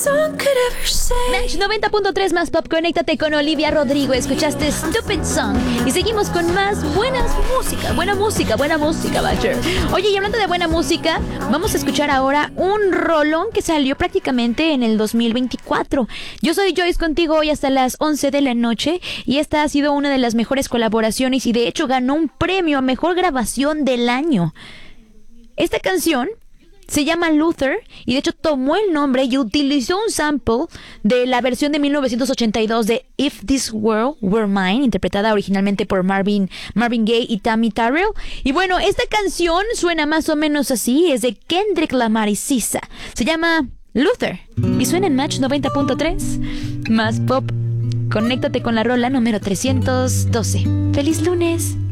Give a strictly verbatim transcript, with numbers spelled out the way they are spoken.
Match noventa punto tres más pop, conéctate con Olivia Rodrigo. Escuchaste Stupid Song y seguimos con más buenas música, buena música, buena música, Butcher. Oye, y hablando de buena música, vamos a escuchar ahora un rolón que salió prácticamente en el dos mil veinticuatro. Yo soy Joyce contigo hoy hasta las once de la noche y esta ha sido una de las mejores colaboraciones y de hecho ganó un premio a mejor grabación del año. Esta canción se llama Luther y de hecho tomó el nombre y utilizó un sample de la versión de mil novecientos ochenta y dos de If This World Were Mine, interpretada originalmente por Marvin, Marvin Gaye y Tammy Terrell. Y bueno, esta canción suena más o menos así, es de Kendrick Lamar y S Z A. Se llama Luther y suena en Match noventa punto tres más pop. Conéctate con la rola número trescientos doce. ¡Feliz lunes!